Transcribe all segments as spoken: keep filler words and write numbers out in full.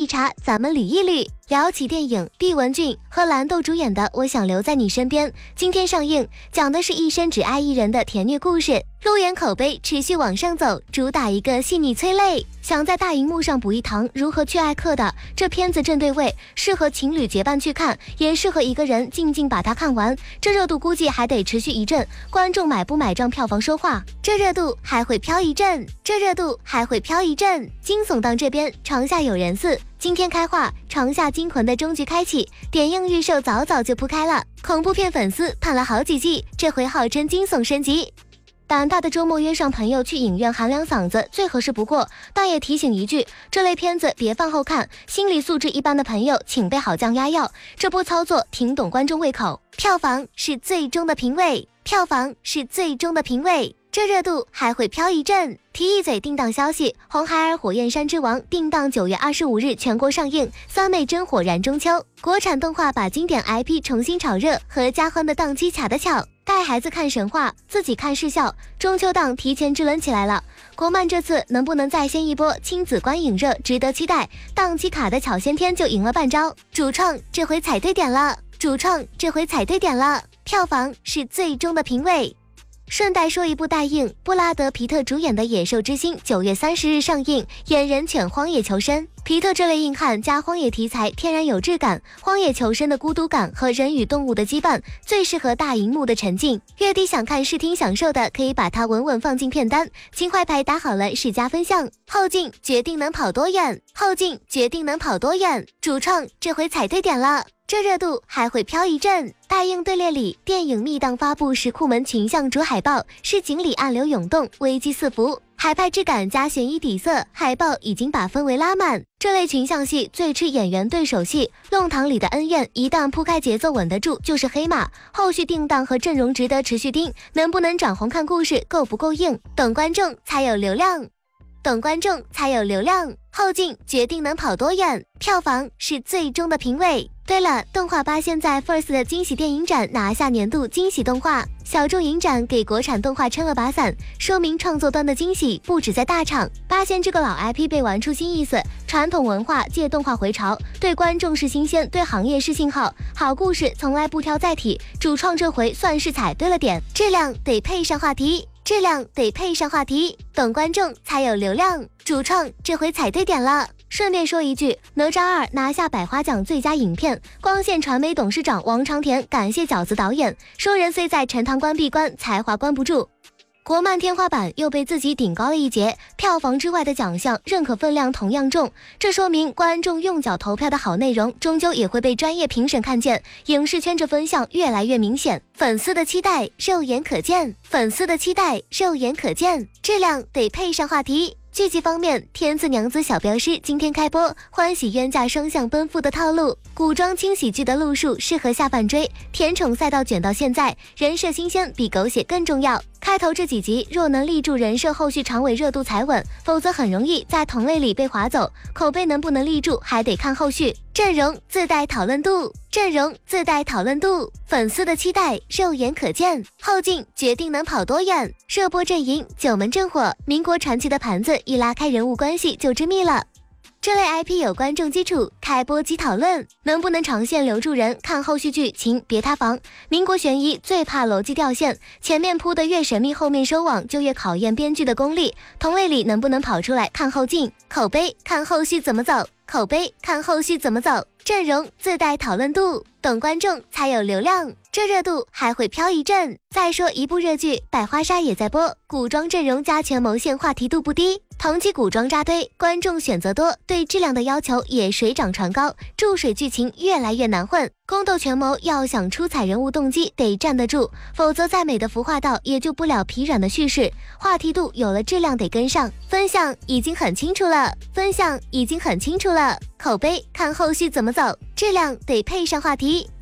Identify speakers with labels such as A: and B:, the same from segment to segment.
A: 一茬，咱们捋一捋。聊起电影，毕雯珺和蓝豆主演的《我想留在你身边》今天上映，讲的是一生只爱一人的甜虐故事，路演口碑持续往上走，主打一个细腻催泪，想在大荧幕上补一堂如何去爱客的这片子正对位，适合情侣结伴去看，也适合一个人静静把它看完。这热度估计还得持续一阵，观众买不买账票房说话，这热度还会飘一阵，这热度还会飘一阵。惊悚档这边，床下有人四今天开画，床下惊魂的终局开启，点映预售早早就铺开了，恐怖片粉丝盼了好几季，这回号称惊悚升级。胆大的周末约上朋友去影院喊两嗓子最合适不过，但也提醒一句，这类片子别饭后看，心理素质一般的朋友请备好降压药，这波操作挺懂观众胃口，票房是最终的评委，票房是最终的评委，这热度还会飘一阵。提一嘴定档消息，红孩儿火焰山之王定档九月二十五日全国上映，三妹真火燃中秋。国产动画把经典 I P 重新炒热，和家欢的档期卡得巧，带孩子看神话，自己看视效，中秋档提前制冷起来了。国漫这次能不能再掀一波亲子观影热，值得期待。档期卡的巧，先天就赢了半招，主创这回踩对点了，主创这回踩对点了，票房是最终的评委。顺带说一部待映，布拉德·皮特主演的《野兽之心》九月三十日上映，演人犬荒野求生。皮特这类硬汉加荒野题材，天然有质感。荒野求生的孤独感和人与动物的羁绊，最适合大荧幕的沉浸。月底想看视听享受的，可以把它稳稳放进片单。情怀牌打好了是加分项，后劲决定能跑多远，后劲决定能跑多远。主创这回踩对点了。这热度还会飘一阵。待映队列里，电影密档发布石库门群像主海报，是井里暗流涌动，危机四伏，海派质感加悬疑底色，海报已经把氛围拉满。这类群像戏最吃演员对手戏，弄堂里的恩怨一旦铺开，节奏稳得住就是黑马。后续定档和阵容值得持续盯，能不能涨红看故事够不够硬，懂观众才有流量，懂观众才有流量，后劲决定能跑多远，票房是最终的评委。对了，动画吧现在 First 的惊喜电影展拿下年度惊喜动画，小众影展给国产动画撑了把伞，说明创作端的惊喜不止在大厂。八仙这个老 I P 被玩出新意思，传统文化借动画回潮，对观众是新鲜，对行业是信号。好故事从来不挑载体，主创这回算是踩对了点，质量得配上话题。质量得配上话题，懂观众才有流量，主创这回踩对点了。顺便说一句，哪吒二拿下百花奖最佳影片，光线传媒董事长王长田感谢饺子导演，说人虽在陈塘关闭关，才华关不住。国漫天花板又被自己顶高了一截，票房之外的奖项认可分量同样重，这说明观众用脚投票的好内容终究也会被专业评审看见，影视圈这分项越来越明显，粉丝的期待肉眼可见，粉丝的期待肉眼可见，质量得配上话题。剧集方面，天赐娘子小镖师今天开播，欢喜冤家双向奔赴的套路，古装轻喜剧的路数适合下饭追，甜宠赛道卷到现在，人设新鲜比狗血更重要。开头这几集若能立住人设，后续长尾热度才稳，否则很容易在同类里被划走。口碑能不能立住，还得看后续。阵容自带讨论度，阵容自带讨论度，粉丝的期待肉眼可见，后劲决定能跑多远。热播阵营九门正火，民国传奇的盘子一拉开，人物关系就致密了。这类 I P 有观众基础，开播即讨论，能不能长线留住人，看后续剧情别塌房。民国悬疑最怕逻辑掉线，前面铺的越神秘，后面收网就越考验编剧的功力。同类里能不能跑出来，看后劲，口碑看后续怎么走，口碑看后续怎么走。阵容自带讨论度，懂观众才有流量，这热度还会飘一阵。再说一部热剧《百花杀》也在播，古装阵容加权谋线话题度不低，同期古装扎堆，观众选择多，对质量的要求也水涨船高，注水剧情越来越难混。宫斗权谋要想出彩，人物动机得站得住，否则再美的服化道也救不了疲软的叙事。话题度有了，质量得跟上。分项已经很清楚了，分项已经很清楚了，口碑看后续怎么走，质量得配上话题。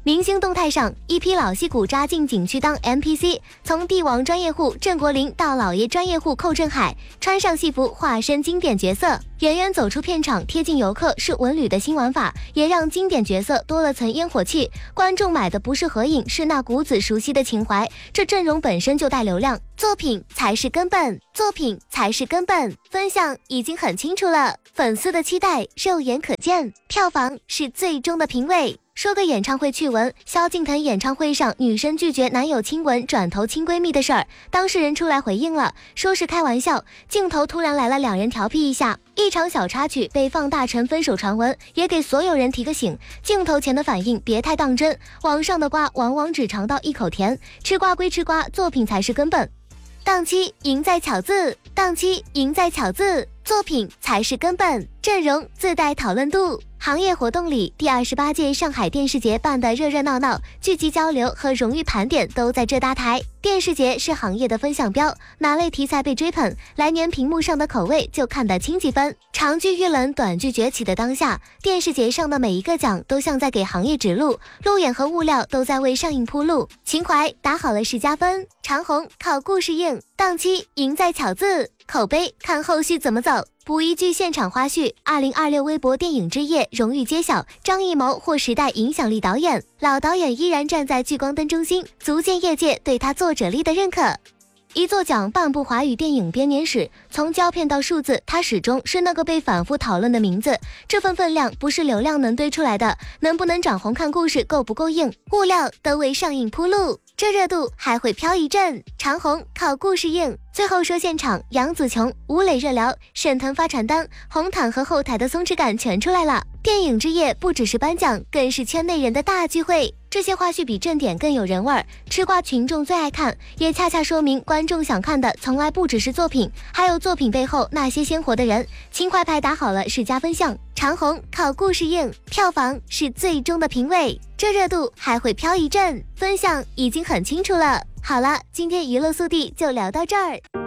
A: 明星动态上，一批老戏骨扎进景区当 N P C， 从帝王专业户郑国林到老爷专业户寇振海，穿上戏服化身经典角色。演员走出片场，贴近游客是文旅的新玩法，也让经典角色多了层烟火气。观众买的不是合影，是那股子熟悉的情怀。这阵容本身就带流量，作品才是根本，作品才是根本。分项已经很清楚了，粉丝的期待肉眼可见，票房是最终的评委。说个演唱会趣闻，萧敬腾演唱会上女生拒绝男友亲吻转头亲闺蜜的事儿，当事人出来回应了，说是开玩笑。镜头突然来了两人调皮一下，一场小插曲被放大成分手传闻，也给所有人提个醒，镜头前的反应别太当真，网上的瓜往往只尝到一口甜，吃瓜归吃瓜，作品才是根本。档期赢在巧字，档期赢在巧字，作品才是根本，阵容自带讨论度。行业活动里，第二十八届上海电视节办得热热闹闹，剧集交流和荣誉盘点都在这搭台。电视节是行业的风向标，哪类题材被追捧，来年屏幕上的口味就看得清几分。长剧遇冷，短剧崛起的当下，电视节上的每一个奖都像在给行业指路，路演和物料都在为上映铺路，情怀打好了十加分。长虹靠故事硬，档期赢在巧字，口碑看后续怎么走。补一句现场花絮，二零二六微博电影之夜荣誉揭晓，张艺谋获时代影响力导演，老导演依然站在聚光灯中心，足见业界对他作者力的认可。一座奖半部华语电影编年史，从胶片到数字，它始终是那个被反复讨论的名字。这份分量不是流量能堆出来的，能不能涨红看故事够不够硬，物料都为上映铺路，这热度还会飘一阵。长虹靠故事硬。最后说现场，杨紫琼、吴磊热聊，沈腾发传单，红毯和后台的松弛感全出来了。电影之夜不只是颁奖，更是圈内人的大聚会。这些花絮比正点更有人味儿，吃瓜群众最爱看，也恰恰说明观众想看的从来不只是作品，还有作品背后那些鲜活的人。情怀牌打好了是加分项，长虹靠故事硬，票房是最终的评委，这热度还会飘一阵，分项已经很清楚了。好了，今天娱乐速递就聊到这儿。